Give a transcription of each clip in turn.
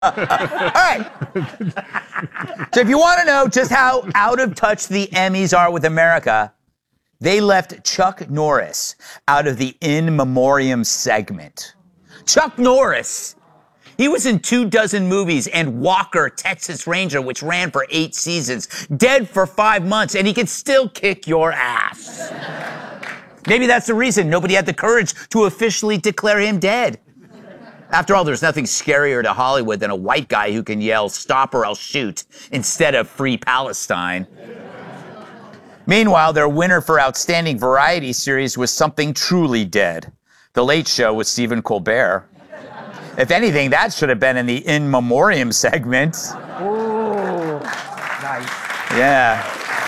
All right. So if you want to know just how out of touch the Emmys are with America, they left Chuck Norris out of the In Memoriam segment. Chuck Norris. He was in 24 movies and Walker, Texas Ranger, which ran for 8 seasons, dead for 5 months, and he can still kick your ass. Maybe that's the reason nobody had the courage to officially declare him dead. After all, there's nothing scarier to Hollywood than a white guy who can yell, "Stop or I'll shoot," instead of "Free Palestine." Meanwhile, their winner for Outstanding Variety Series was something truly dead. The Late Show with Stephen Colbert. If anything, that should have been in the In Memoriam segment. Ooh, nice. Yeah.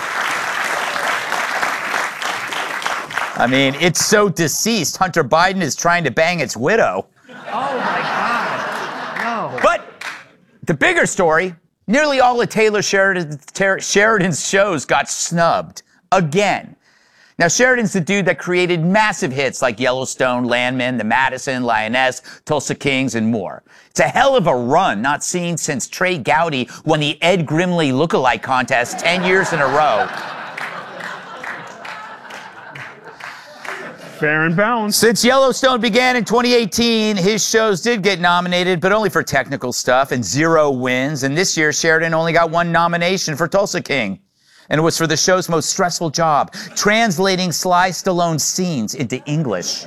I mean, it's so deceased, Hunter Biden is trying to bang its widow. Oh, my God. No. But the bigger story, nearly all of Taylor Sheridan's shows got snubbed. Again. Now, Sheridan's the dude that created massive hits like Yellowstone, Landman, The Madison, Lioness, Tulsa Kings, and more. It's a hell of a run not seen since Trey Gowdy won the Ed Grimley lookalike contest 10 years in a row. Fair and balanced. Since Yellowstone began in 2018, his shows did get nominated, but only for technical stuff and 0 wins. And this year, Sheridan only got 1 nomination for Tulsa King. And it was for the show's most stressful job, translating Sly Stallone's scenes into English.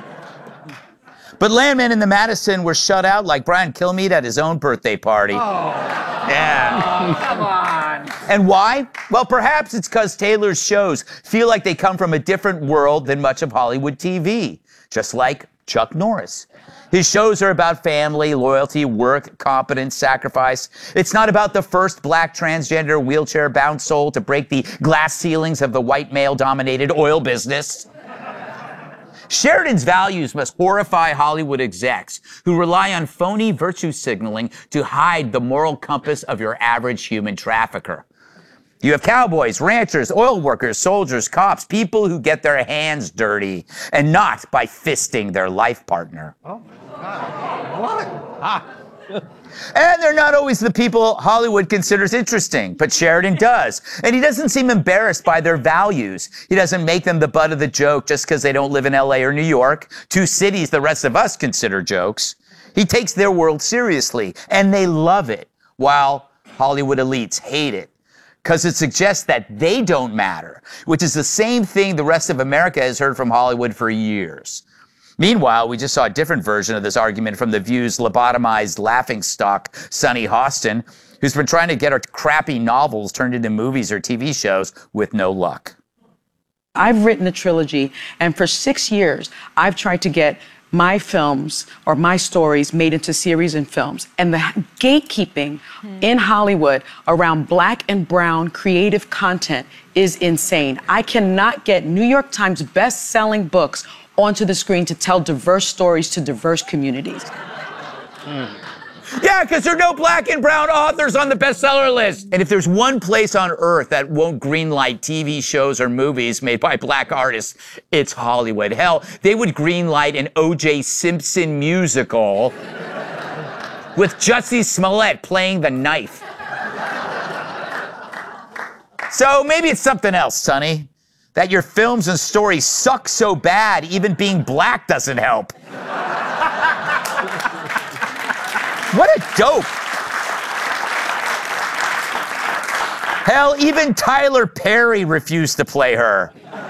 But Landman and The Madison were shut out like Brian Kilmeade at his own birthday party. Oh. Yeah. Oh, come on. And why? Well, perhaps it's because Taylor's shows feel like they come from a different world than much of Hollywood TV, just like Chuck Norris. His shows are about family, loyalty, work, competence, sacrifice. It's not about the first black transgender wheelchair-bound soul to break the glass ceilings of the white male-dominated oil business. Sheridan's values must horrify Hollywood execs who rely on phony virtue signaling to hide the moral compass of your average human trafficker. You have cowboys, ranchers, oil workers, soldiers, cops, people who get their hands dirty, and not by fisting their life partner. Oh, God. What? Ah. And they're not always the people Hollywood considers interesting, but Sheridan does. And he doesn't seem embarrassed by their values. He doesn't make them the butt of the joke just because they don't live in LA or New York, 2 cities the rest of us consider jokes. He takes their world seriously, and they love it, while Hollywood elites hate it. Because it suggests that they don't matter, which is the same thing the rest of America has heard from Hollywood for years. Meanwhile, we just saw a different version of this argument from The View's lobotomized laughingstock, Sunny Hostin, who's been trying to get her crappy novels turned into movies or TV shows with no luck. I've written a trilogy, and for 6 years, I've tried to get my films or my stories made into series and films. And the gatekeeping in Hollywood around black and brown creative content is insane. I cannot get New York Times best-selling books onto the screen to tell diverse stories to diverse communities. Yeah, because there are no black and brown authors on the bestseller list. And if there's one place on earth that won't greenlight TV shows or movies made by black artists, it's Hollywood. Hell, they would greenlight an O.J. Simpson musical with Jussie Smollett playing the knife. So maybe it's something else, Sonny. That your films and stories suck so bad, even being black doesn't help. What a dope. Hell, even Tyler Perry refused to play her.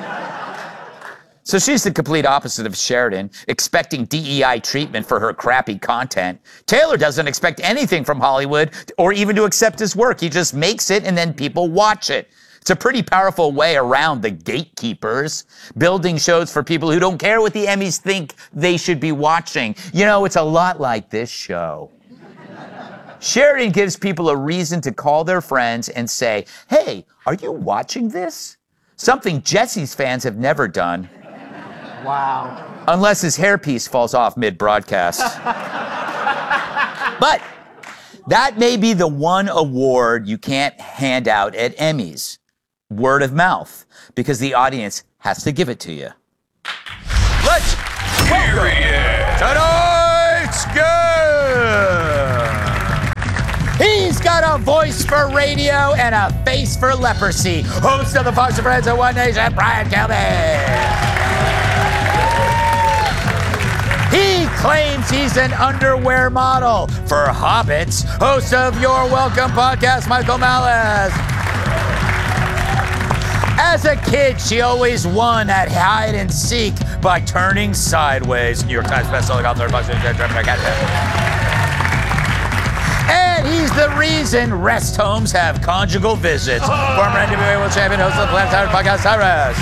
So she's the complete opposite of Sheridan, expecting DEI treatment for her crappy content. Taylor doesn't expect anything from Hollywood or even to accept his work. He just makes it and then people watch it. It's a pretty powerful way around the gatekeepers, building shows for people who don't care what the Emmys think they should be watching. You know, it's a lot like this show. Sheridan gives people a reason to call their friends and say, "Hey, are you watching this?" Something Jesse's fans have never done. Wow. Unless his hairpiece falls off mid-broadcast. But that may be the one award you can't hand out at Emmys. Word of mouth, because the audience has to give it to you. Let's welcome tonight's guest. got a voice for radio and a face for leprosy. Host of the Fox and Friends of One Nation, Brian Kilby. He claims he's an underwear model for hobbits. Host of Your Welcome podcast, Michael Malice. As a kid, she always won at hide and seek by turning sideways. New York Times bestselling author, and he's the reason rest homes have conjugal visits. Former NWA World Champion, host of the Planet Tyrant podcast, Cyrus.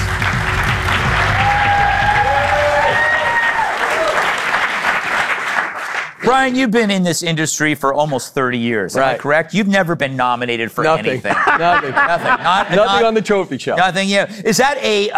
Brian, you've been in this industry for almost 30 years. Am I correct? You've never been nominated for anything. Nothing. Nothing on the trophy show. Nothing. Yeah. Is that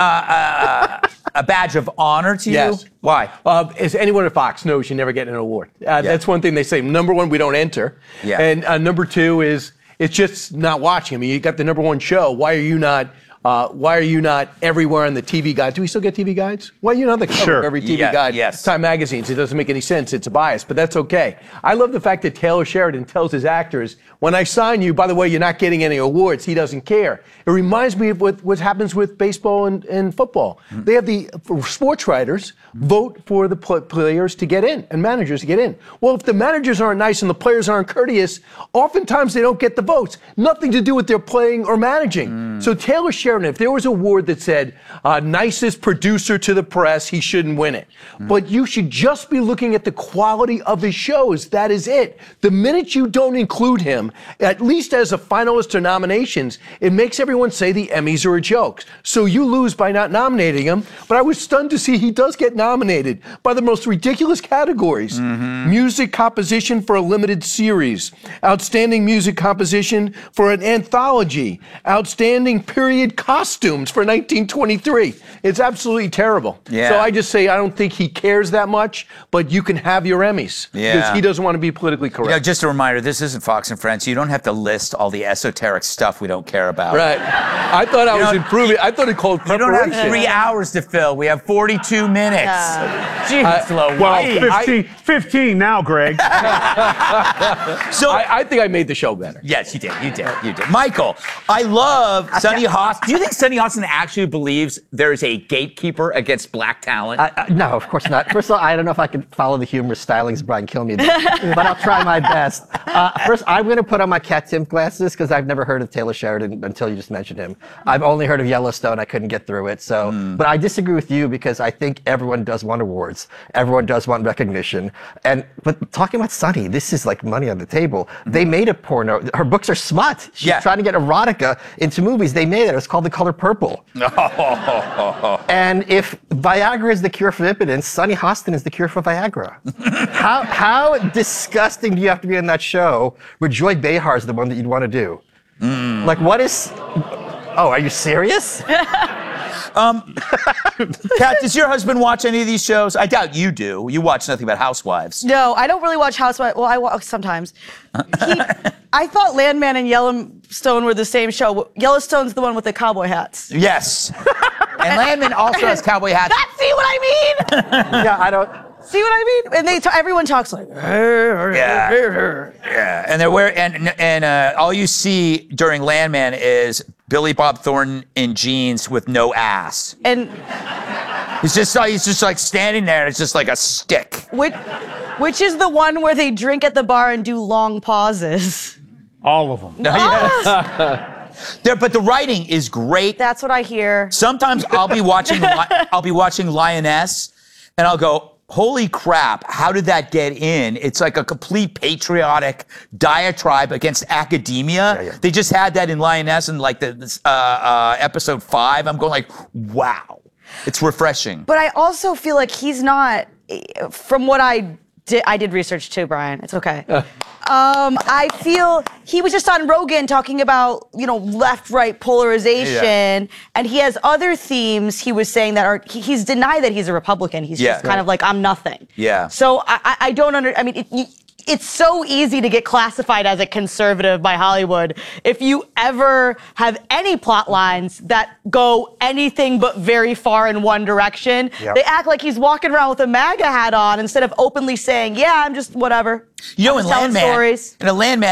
a badge of honor to you? Yes. Why? As anyone at Fox knows, you never get an award. That's one thing they say. Number one, we don't enter. Yeah. And number two is it's just not watching. I mean, you got the number one show. Why are you not everywhere on the TV guide? Do we still get TV guides? Why are you not the cover of every TV guide? Yes. Time magazines. It doesn't make any sense. It's a bias, but that's okay. I love the fact that Taylor Sheridan tells his actors, when I sign you, by the way, you're not getting any awards. He doesn't care. It reminds me of what happens with baseball and football. Mm-hmm. They have the sports writers vote for the players to get in and managers to get in. Well, if the managers aren't nice and the players aren't courteous, oftentimes they don't get the votes. Nothing to do with their playing or managing. So Taylor Sheridan, if there was an award that said nicest producer to the press, he shouldn't win it. But you should just be looking at the quality of his shows. That is it. The minute you don't include him, at least as a finalist or nominations, it makes everyone say the Emmys are a joke. So you lose by not nominating him. But I was stunned to see he does get nominated by the most ridiculous categories. Music composition for a limited series, outstanding music composition for an anthology, outstanding period costumes for 1923. It's absolutely terrible. Yeah. So I just say I don't think he cares that much, but you can have your Emmys. Yeah. Because he doesn't want to be politically correct. You know, just a reminder, this isn't Fox and Friends. You don't have to list all the esoteric stuff we don't care about. Right. I thought I was improving. I thought it called preparation. You don't have 3 hours to fill. We have 42 minutes. Jeez, Louise. Well, 15 now, Greg. So I think I made the show better. Yes, you did. You did. Michael, I love Sunny Hostin. Do you think Sunny Hostin actually believes there's a gatekeeper against black talent? No, of course not. First of all, I don't know if I can follow the humorous stylings Brian Kilmeade, but I'll try my best. First, I'm going to put on my Cat Tim glasses because I've never heard of Taylor Sheridan until you just mentioned him. I've only heard of Yellowstone. I couldn't get through it. So, but I disagree with you because I think everyone does want awards. Everyone does want recognition. But talking about Sunny, this is like money on the table. They made a porno. Her books are smut. She's trying to get erotica into movies. They made it. It's called The Color Purple. And if Viagra is the cure for impotence, Sunny Hostin is the cure for Viagra. How disgusting do you have to be in that show where Joy Behar is the one that you'd want to do? Like, what is... Oh, are you serious? Kat, does your husband watch any of these shows? I doubt you do. You watch nothing but Housewives. No, I don't really watch Housewives. Well, I watch sometimes. I thought Landman and Yellowstone were the same show. Yellowstone's the one with the cowboy hats. Yes. And Landman also has cowboy hats. See what I mean? Yeah, I don't... See what I mean? And everyone talks like... Yeah. And they're wearing... And all you see during Landman is Billy Bob Thornton in jeans with no ass. And... He's just like standing there and it's just like a stick. Which is the one where they drink at the bar and do long pauses. All of them. But the writing is great. That's what I hear. Sometimes I'll be watching Lioness and I'll go, holy crap, how did that get in? It's like a complete patriotic diatribe against academia. Yeah. They just had that in Lioness in like episode 5. I'm going like, wow. It's refreshing. But I also feel like he's not, from what I did research too, Brian. It's okay. I feel he was just on Rogan talking about, left-right polarization, and he has other themes he was saying that are, he's denied that he's a Republican. He's just kind of like, I'm nothing. Yeah. So I don't it's so easy to get classified as a conservative by Hollywood if you ever have any plot lines that go anything but very far in one direction. Yep. They act like he's walking around with a MAGA hat on instead of openly saying, yeah, I'm just whatever. In telling Landman, stories. in a Landman,